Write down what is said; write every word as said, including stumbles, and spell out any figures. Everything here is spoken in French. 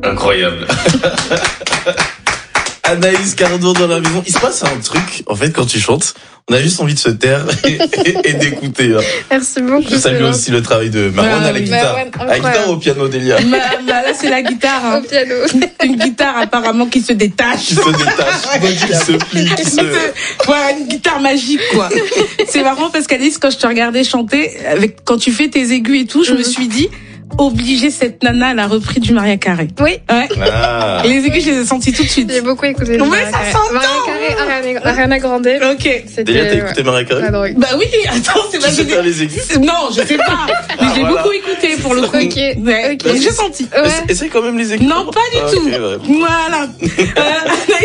Incroyable. Anaïs Cardon dans la maison. Il se passe un truc, en fait, quand tu chantes. On a juste envie de se taire et, et, et d'écouter. Hein. Merci beaucoup. Je salue aussi le travail de Marwan Ah, à la oui. guitare. Marwan, à la guitare ou au piano, Delia? Bah, bah, là, c'est la guitare. Hein. Au piano. Une guitare apparemment qui se détache. Qui se détache, qui se plie, qui se... Voilà, une guitare magique, quoi. C'est marrant parce qu'Alice, quand je te regardais chanter, avec, quand tu fais tes aigus et tout, je mm-hmm. me suis dit, obligée, cette nana, elle a repris du Maria Carey. Oui. Ouais. Ah. Et les aigus, je les ai sentis tout de suite. J'ai beaucoup écouté. Ouais, ça s'entend. Maria Carey, Ariana, Ariana Grande. Ok. Déjà, t'as écouté Maria Carey? Bah oui, attends, c'est pas tu sais faire les aigus? Non, je sais pas. Mais ah, j'ai voilà. beaucoup écouté pour le coup. Ok. Ouais. Okay. J'ai senti. Ouais. Essaye quand même les aigus. Non, pas du ah, tout. Okay, ouais. Voilà. Euh,